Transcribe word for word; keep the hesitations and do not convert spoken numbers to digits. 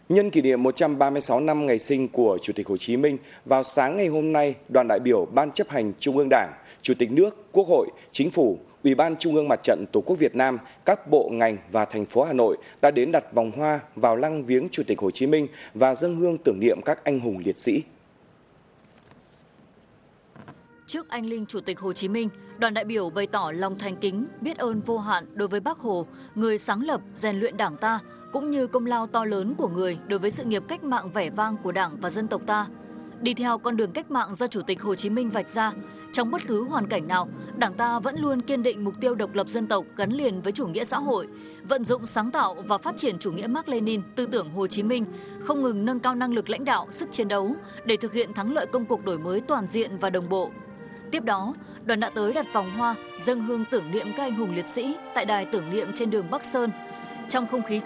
Nhân kỷ niệm một trăm ba mươi sáu năm ngày sinh của Chủ tịch Hồ Chí Minh, vào sáng ngày hôm nay, đoàn đại biểu Ban chấp hành Trung ương Đảng, Chủ tịch nước, Quốc hội, Chính phủ, Ủy ban Trung ương Mặt trận Tổ quốc Việt Nam, các bộ ngành và thành phố Hà Nội đã đến đặt vòng hoa vào lăng viếng Chủ tịch Hồ Chí Minh và dâng hương tưởng niệm các anh hùng liệt sĩ. Trước anh linh Chủ tịch Hồ Chí Minh, đoàn đại biểu bày tỏ lòng thành kính, biết ơn vô hạn đối với Bác Hồ, người sáng lập, rèn luyện Đảng ta, cũng như công lao to lớn của người đối với sự nghiệp cách mạng vẻ vang của Đảng và dân tộc ta. Đi theo con đường cách mạng do Chủ tịch Hồ Chí Minh vạch ra, trong bất cứ hoàn cảnh nào, Đảng ta vẫn luôn kiên định mục tiêu độc lập dân tộc gắn liền với chủ nghĩa xã hội, vận dụng sáng tạo và phát triển chủ nghĩa Mác Lênin, tư tưởng Hồ Chí Minh, không ngừng nâng cao năng lực lãnh đạo, sức chiến đấu để thực hiện thắng lợi công cuộc đổi mới toàn diện và đồng bộ. Tiếp đó, đoàn đã tới đặt vòng hoa, dâng hương tưởng niệm các anh hùng liệt sĩ tại đài tưởng niệm trên đường Bắc Sơn. Trong không khí